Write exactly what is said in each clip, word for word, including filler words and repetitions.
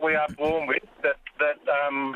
we are born with that that um,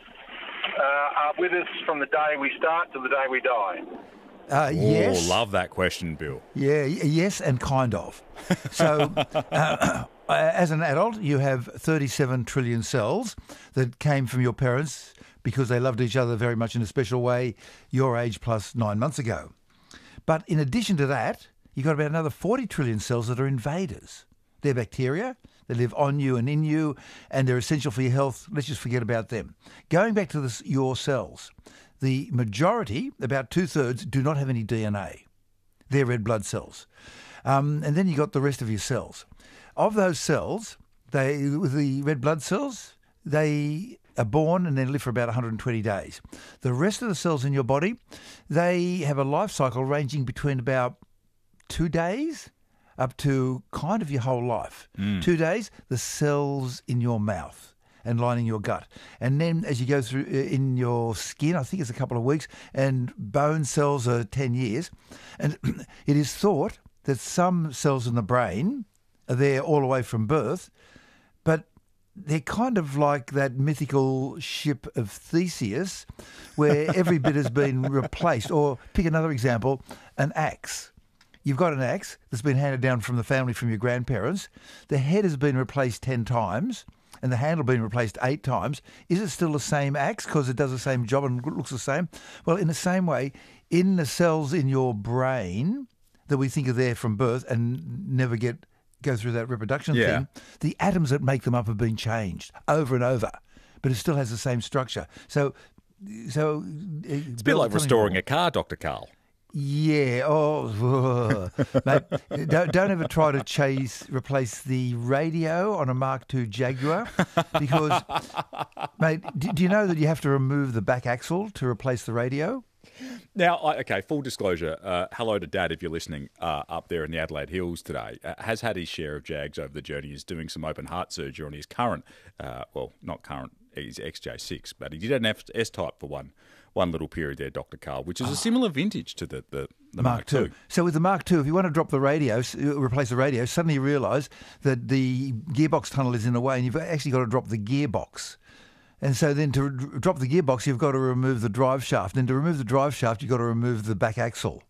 uh, are with us from the day we start to the day we die? Uh, yes. Oh, love that question, Bill. Yeah, y- yes, and kind of. So, uh, as an adult, you have thirty-seven trillion cells that came from your parents because they loved each other very much in a special way, your age plus nine months ago. But in addition to that, you've got about another forty trillion cells that are invaders. They're bacteria. They live on you and in you, and they're essential for your health. Let's just forget about them. Going back to this, your cells, the majority, about two-thirds, do not have any D N A. They're red blood cells. Um, and then you got the rest of your cells. Of those cells, they with the red blood cells, they are born and then live for about one hundred twenty days. The rest of the cells in your body, they have a life cycle ranging between about two days up to kind of your whole life. Mm. Two days, the cells in your mouth and lining your gut. And then as you go through in your skin, I think it's a couple of weeks, and bone cells are ten years. And it is thought that some cells in the brain are there all the way from birth, but they're kind of like that mythical ship of Theseus, where every bit has been replaced. Or pick another example, an axe. You've got an axe that's been handed down from the family from your grandparents. The head has been replaced ten times, and the handle been replaced eight times. Is it still the same axe because it does the same job and looks the same? Well, in the same way, in the cells in your brain that we think are there from birth and never get go through that reproduction yeah. thing, the atoms that make them up have been changed over and over, but it still has the same structure. So, so it's a bit like restoring a car, Doctor Karl. Yeah, oh, mate, don't, don't ever try to chase replace the radio on a Mark two Jaguar because, mate, do, do you know that you have to remove the back axle to replace the radio? Now, I, okay, full disclosure, uh, hello to Dad if you're listening uh, up there in the Adelaide Hills today, uh, has had his share of Jags over the journey. He's doing some open heart surgery on his current, uh, well, not current, his X J six, but he did an F- S-Type for one one little period there, Doctor Karl, which is a similar vintage to the, the, the Mark, Mark two. So with the Mark two, if you want to drop the radio, replace the radio, suddenly you realise that the gearbox tunnel is in the way and you've actually got to drop the gearbox. And so then to drop the gearbox, you've got to remove the drive shaft. And to remove the drive shaft, you've got to remove the back axle.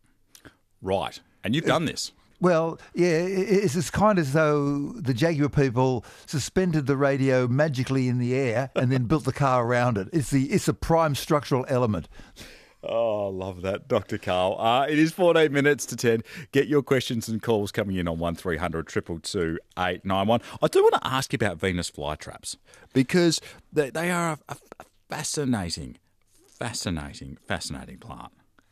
Right. And you've done this. Well, yeah, it's, it's kind of as though the Jaguar people suspended the radio magically in the air and then built the car around it. It's the it's a prime structural element. Oh, I love that, Doctor Karl. Uh, it is fourteen minutes to ten. Get your questions and calls coming in on one three hundred two two two eight nine one. I do want to ask you about Venus flytraps because they, they are a, a fascinating, fascinating, fascinating plant.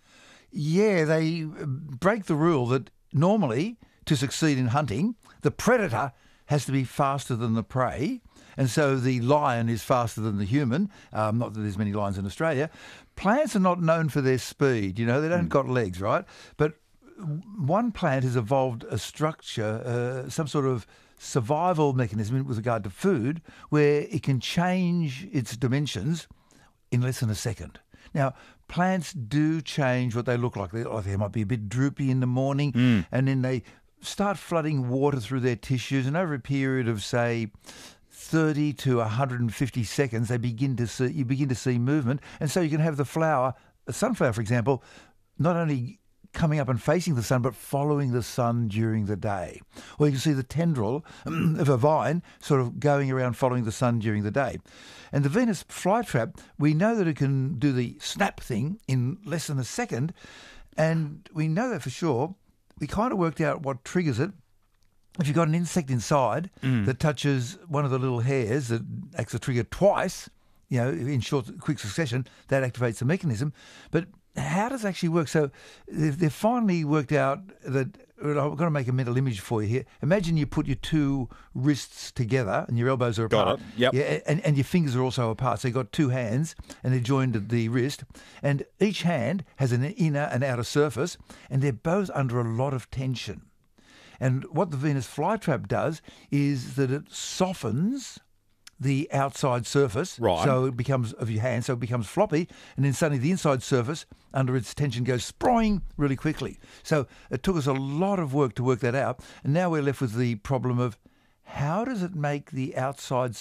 Yeah, they break the rule that normally, to succeed in hunting, the predator has to be faster than the prey, and so the lion is faster than the human. Um, not that there's many lions in Australia. Plants are not known for their speed. You know, they don't mm. got legs, right? But one plant has evolved a structure, uh, some sort of survival mechanism with regard to food, where it can change its dimensions in less than a second. Now, plants do change what they look like. They, oh, they might be a bit droopy in the morning, mm. and then they start flooding water through their tissues, and over a period of, say, thirty to one hundred fifty seconds, they begin to see you begin to see movement, and so you can have the flower, a sunflower, for example, not only coming up and facing the sun, but following the sun during the day. Or you can see the tendril of a vine sort of going around following the sun during the day. And the Venus flytrap, we know that it can do the snap thing in less than a second, and we know that for sure. We kind of worked out what triggers it. If you've got an insect inside mm. that touches one of the little hairs that acts a trigger twice, you know, in short, quick succession, that activates the mechanism. But how does it actually work? So they've, they've finally worked out that, I'm going to make a mental image for you here. Imagine you put your two wrists together and your elbows are apart. Got it, yep. Yeah, and, and your fingers are also apart. So you've got two hands and they're joined at the wrist. And each hand has an inner and outer surface and they're both under a lot of tension. And what the Venus flytrap does is that it softens the outside surface, right. so it becomes of your hand, so it becomes floppy, and then suddenly the inside surface under its tension goes sproing really quickly. So it took us a lot of work to work that out, and now we're left with the problem of how does it make the outside